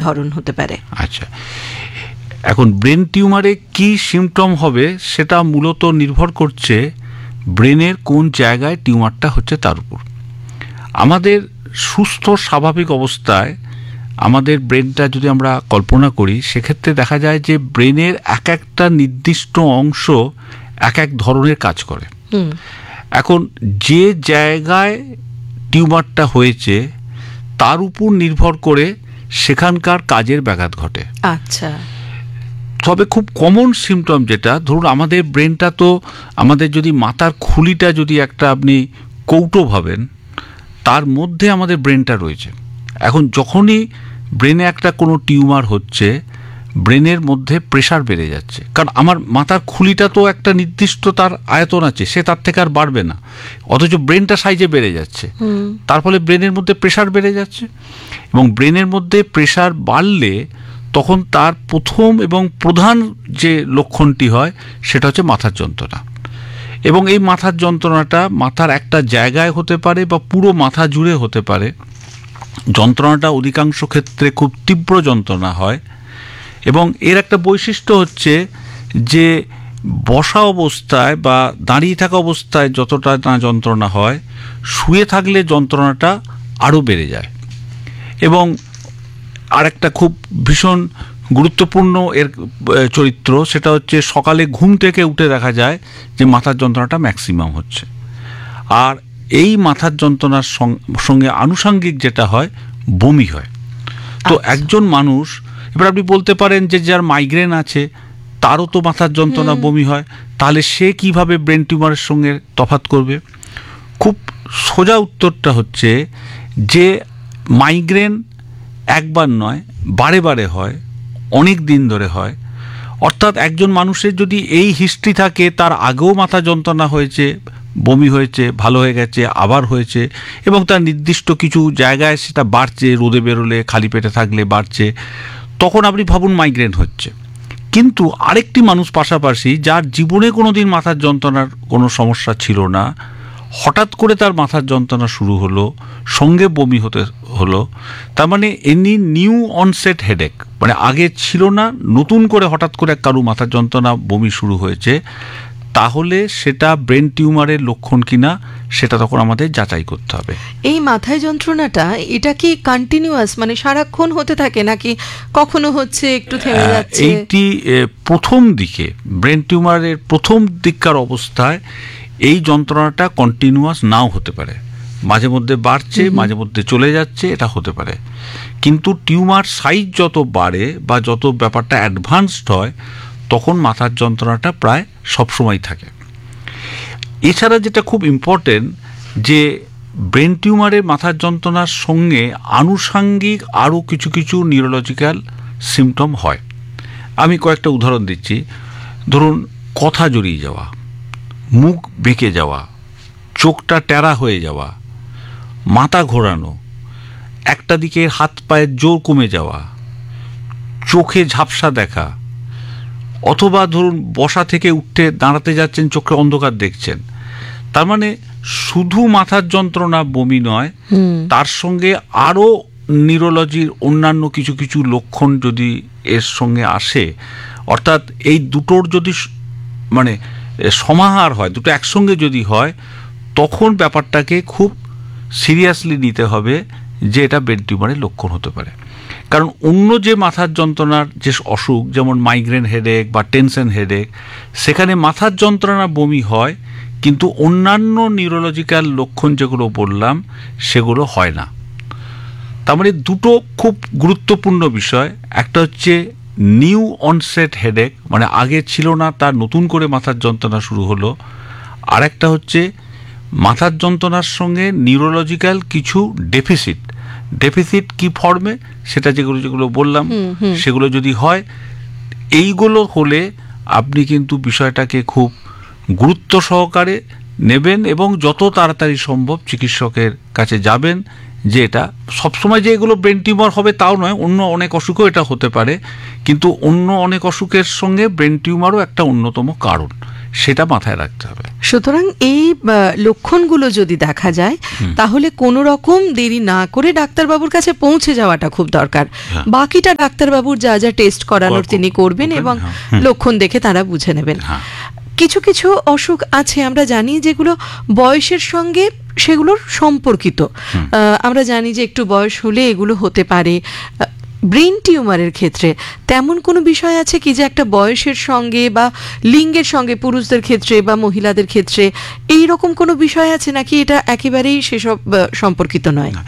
ধরন হতে পারে? আচ্ছা, এখন ব্রেন টিউমারে কি সিমটম হবে সেটা মূলত নির্ভর করছে ব্রেনের কোন জায়গায় টিউমারটা হচ্ছে তার উপর। আমাদের সুস্থ স্বাভাবিক অবস্থায় আমাদের ব্রেনটা যদি আমরা কল্পনা করি, সেক্ষেত্রে দেখা যায় যে ব্রেনের এক একটা নির্দিষ্ট অংশ এক এক ধরনের কাজ করে। এখন যে জায়গায় টিউমারটা হয়েছে তার উপর নির্ভর করে সেখানকার কাজের ব্যাঘাত ঘটে। আচ্ছা, তবে খুব কমন সিমটম যেটা, ধরুন আমাদের ব্রেনটা তো, আমাদের যদি মাথার খুলিটা যদি একটা আপনি কৌটো ভাবেন, তার মধ্যে আমাদের ব্রেনটা রয়েছে। এখন যখনই ব্রেনে একটা কোনো টিউমার হচ্ছে, ব্রেনের মধ্যে প্রেশার বেড়ে যাচ্ছে, কারণ আমার মাথার খুলিটা তো একটা নির্দিষ্ট তার আয়তন আছে, সে তার থেকে আর বাড়বে না, অথচ ব্রেনটা সাইজে বেড়ে যাচ্ছে, তার ফলে ব্রেনের মধ্যে প্রেশার বেড়ে যাচ্ছে। এবং ব্রেনের মধ্যে প্রেশার বাড়লে তখন তার প্রথম এবং প্রধান যে লক্ষণটি হয় সেটা হচ্ছে মাথার যন্ত্রণা। এবং এই মাথার যন্ত্রণাটা মাথার একটা জায়গায় হতে পারে বা পুরো মাথা জুড়ে হতে পারে। যন্ত্রণাটা অধিকাংশ ক্ষেত্রে খুব তীব্র যন্ত্রণা হয়। এবং এর একটা বৈশিষ্ট্য হচ্ছে যে বসা অবস্থায় বা দাঁড়িয়ে থাকা অবস্থায় যতটা না যন্ত্রণা হয়, শুয়ে থাকলে যন্ত্রণাটা আরও বেড়ে যায়। এবং আরেকটা খুব ভীষণ গুরুত্বপূর্ণ এর চরিত্র, সেটা হচ্ছে সকালে ঘুম থেকে উঠে দেখা যায় যে মাথার যন্ত্রণাটা ম্যাক্সিমাম হচ্ছে। আর এই মাথার যন্ত্রণার সঙ্গে আনুষঙ্গিক যেটা হয়, বমি হয়। তো একজন মানুষ, এবার আপনি বলতে পারেন যে যার মাইগ্রেন আছে তারও তো মাথার যন্ত্রণা বমি হয়, তাহলে সে কিভাবে ব্রেন টিউমারের সঙ্গে তফাৎ করবে? খুব সোজা উত্তরটা হচ্ছে যে মাইগ্রেন একবার নয়, বারে বারে হয়, অনেক দিন ধরে হয়। অর্থাৎ একজন মানুষের যদি এই হিস্ট্রি থাকে, তার আগেও মাথা যন্ত্রণা হয়েছে, বমি হয়েছে, ভালো হয়ে গেছে, আবার হয়েছে, এবং তার নির্দিষ্ট কিছু জায়গায় সেটা বাড়ছে, রোদে বেরোলে, খালি পেটে থাকলে বাড়ছে, তখন আপনি ভাবুন মাইগ্রেন হচ্ছে। কিন্তু আরেকটি মানুষ পাশাপাশি, যার জীবনে কোনো দিন মাথার যন্ত্রণার কোনো সমস্যা ছিল না, হঠাৎ করে তার মাথার যন্ত্রণা শুরু হলো, সঙ্গে বমি হতে হলো, তার মানে এনি নিউ অনসেট হেডেক, মানে আগে ছিল না, নতুন করে হঠাৎ করে কারো মাথার যন্ত্রণা বমি শুরু হয়েছে, তাহলে সেটা ব্রেন টিউমারের লক্ষণ কিনা সেটা তখন আমাদের যাচাই করতে হবে। এই মাথায় যন্ত্রণাটা এটা কি কন্টিনিউয়াস, মানে সারাক্ষণ হতে থাকে, নাকি কখনো হচ্ছে একটু থেমে যাচ্ছে? এইটি প্রথম দিকে, ব্রেন টিউমারের প্রথম দিককার অবস্থায় এই যন্ত্রণাটা কন্টিনিউয়াস নাও হতে পারে, মাঝে মধ্যে বাড়ছে, মাঝে মধ্যে চলে যাচ্ছে, এটা হতে পারে। কিন্তু টিউমার সাইজ যত বাড়ে বা যত ব্যাপারটা অ্যাডভান্সড হয়, তখন মাথার যন্ত্রণাটা প্রায় সবসময় থাকে। এছাড়া যেটা খুব ইম্পর্টেন্ট, যে ব্রেন টিউমারের মাথার যন্ত্রণার সঙ্গে আনুষঙ্গিক আরও কিছু কিছু নিউরোলজিক্যাল সিমটম হয়। আমি কয়েকটা উদাহরণ দিচ্ছি। ধরুন, কথা জড়িয়ে যাওয়া, মুখ বেঁকে যাওয়া, চোখটা ট্যারা হয়ে যাওয়া, মাথা ঘোরানো, একটা দিকে হাত পায়ের জোর কমে যাওয়া, চোখে ঝাপসা দেখা, অথবা ধরুন বসা থেকে উঠে দাঁড়াতে যাচ্ছেন, চোখে অন্ধকার দেখছেন। তার মানে শুধু মাথার যন্ত্রণা, বমি নয়, তার সঙ্গে আরও নিউরোলজির অন্যান্য কিছু কিছু লক্ষণ যদি এর সঙ্গে আসে, অর্থাৎ এই দুটোর যদি মানে সমাহার হয়, দুটো একসঙ্গে যদি হয়, তখন ব্যাপারটাকে খুব সিরিয়াসলি নিতে হবে যে এটা ব্রেন টিউমারের লক্ষণ হতে পারে। কারণ অন্য যে মাথার যন্ত্রণার যে অসুখ, যেমন মাইগ্রেন হেডেক বা টেনশন হেডেক, সেখানে মাথার যন্ত্রণা, বমি হয়, কিন্তু অন্যান্য নিউরোলজিক্যাল লক্ষণ যেগুলো বললাম সেগুলো হয় না। তার মানে দুটো খুব গুরুত্বপূর্ণ বিষয়। একটা হচ্ছে নিউ অনসেট হেডেক, মানে আগে ছিল না, তার নতুন করে মাথার যন্ত্রণা শুরু হলো। আর একটা হচ্ছে মাথার যন্ত্রণার সঙ্গে নিউরোলজিক্যাল কিছু ডেফিসিট কি ফর্মে, সেটা যেগুলো বললাম সেগুলো যদি হয়, এইগুলো হলে আপনি কিন্তু বিষয়টাকে খুব গুরুত্ব সহকারে নেবেন এবং যত তাড়াতাড়ি সম্ভব চিকিৎসকের কাছে যাবেন। যে এটা সবসময় যে এগুলো ব্রেন টিউমার হবে তাও নয়, অন্য অনেক অসুখও এটা হতে পারে, কিন্তু অন্য অনেক অসুখের সঙ্গে ব্রেন টিউমারও একটা অন্যতম কারণ, সেটা মাথায় রাখতে হবে। সুতরাং এই লক্ষণগুলো যদি দেখা যায় তাহলে কোনো রকম দেরি না করে ডাক্তারবাবুর কাছে পৌঁছে যাওয়াটা খুব দরকার। হ্যাঁ। বাকিটা ডাক্তারবাবুর যা যা টেস্ট করানোর তিনি করবেন এবং হ্যাঁ। লক্ষণ দেখে তারা বুঝে নেবেন। হ্যাঁ। কিছু কিছু অসুখ আছে আমরা জানি যেগুলো বয়সের সঙ্গে সেগুলোর সম্পর্কিত। আমরা জানি যে একটু বয়স হলে এগুলো হতে পারে। ব্রেন টিউমারের ক্ষেত্রে তেমন কোনো বিষয় আছে কি যে একটা বয়সের সঙ্গে বা লিঙ্গের সঙ্গে, পুরুষদের ক্ষেত্রে বা মহিলাদের ক্ষেত্রে এই রকম কোনো বিষয় আছে নাকি এটা একেবারেই সেসব সম্পর্কিত নয়?